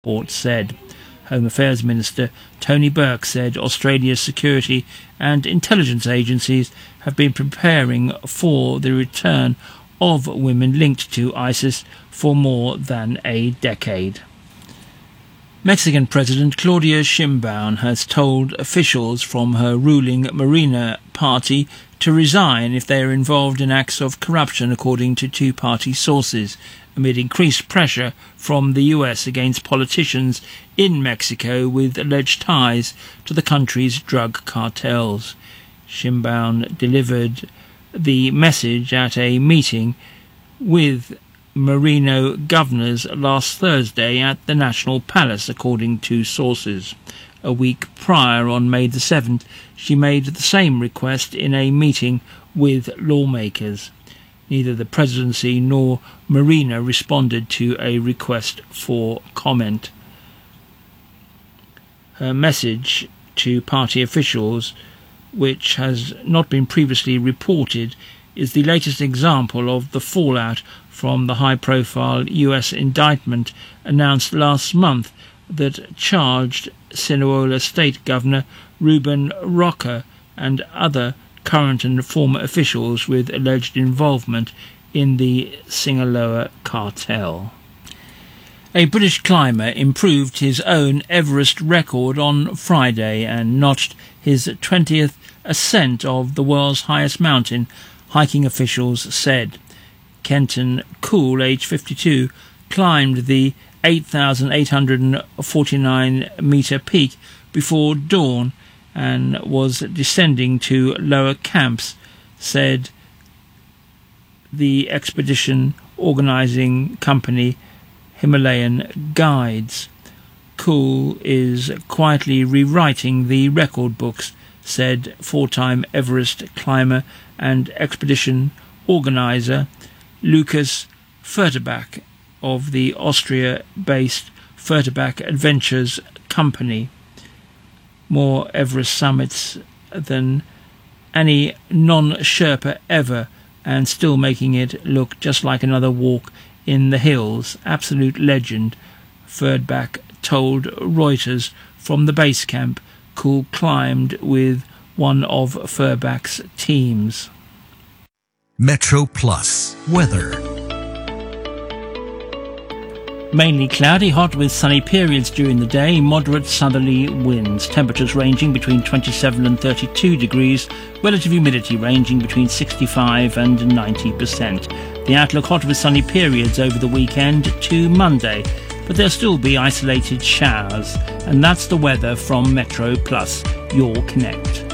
report said. Home Affairs Minister Tony Burke said Australia's security and intelligence agencies have been preparing for the return of women linked to ISIS for more than a decade. Mexican President Claudia Sheinbaum has told officials from her ruling Morena party to resign if they are involved in acts of corruption, according to two-party sources, amid increased pressure from the US against politicians in Mexico with alleged ties to the country's drug cartels. Sheinbaum delivered the message at a meeting with Moreno governors last Thursday at the National Palace, according to sources. A week prior, on May the 7th, she made the same request in a meeting with lawmakers. Neither the presidency nor Moreno responded to a request for comment. Her message to party officials, which has not been previously reported, is the latest example of the fallout from the high-profile US indictment announced last month that charged Sinaloa State Governor Ruben Roca and other current and former officials with alleged involvement in the Sinaloa cartel. A British climber improved his own Everest record on Friday and notched his 20th ascent of the world's highest mountain, hiking officials said. Kenton Cool, age 52, climbed the 8,849-metre peak before dawn and was descending to lower camps, said the expedition organising company Himalayan Guides. Cool is quietly rewriting the record books, said four-time Everest climber and expedition organiser Lucas Furtebach of the Austria-based Furtebach Adventures Company. More Everest summits than any non-Sherpa ever, and still making it look just like another walk in the hills. Absolute legend, Furtebach told Reuters from the base camp. Cool climbed with one of Furtebach's teams. Metro Plus weather. Mainly cloudy, hot with sunny periods during the day, moderate southerly winds, temperatures ranging between 27 and 32 degrees, relative humidity ranging between 65 and 90%. The outlook hot with sunny periods over the weekend to Monday, but there'll still be isolated showers. And that's the weather from Metro Plus, your Connect.